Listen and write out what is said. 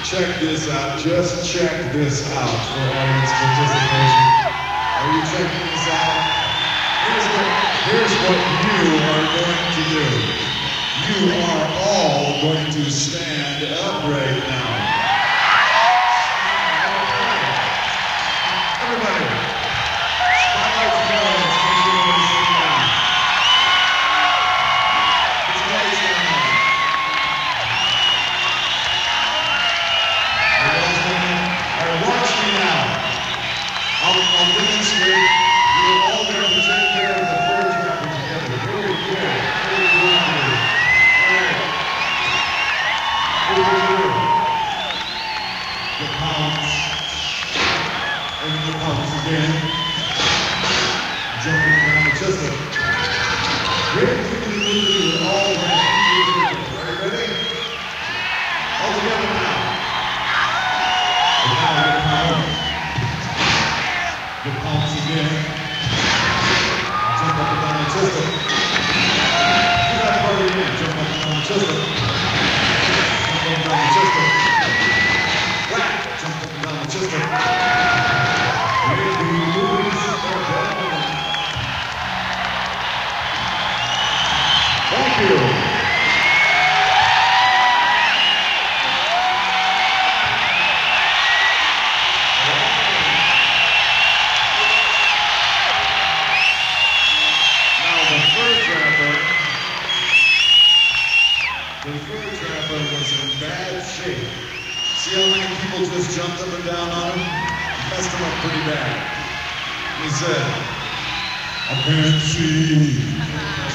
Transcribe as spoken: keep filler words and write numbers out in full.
Check this out. Just check this out for audience participation. Are you checking this out? Here's what, here's what you are going to do. You are all going to stand up right now. Everybody. Spotlight's going. It's going to be sit down. It's lights down. Alright, watch me now. I'll, I'll demonstrate. You're all going to take care of the fur trapper together. Very good. Very good. Alright. Over here. The pounce. And the pounce again. Jumping around the chisel. Very quickly, quickly, all around. Alright, ready? All together now. The pounce. The pounce again. Jump up and down the chisel. Do that part again. Jump up and down the chisel. Jump up and down the chisel. Whack. Jump up and down the chisel. Maybe lose or down. Thank you. The fur trapper was in bad shape. See how many people just jumped up and down on him? Messed him up pretty bad. He said, I can't see.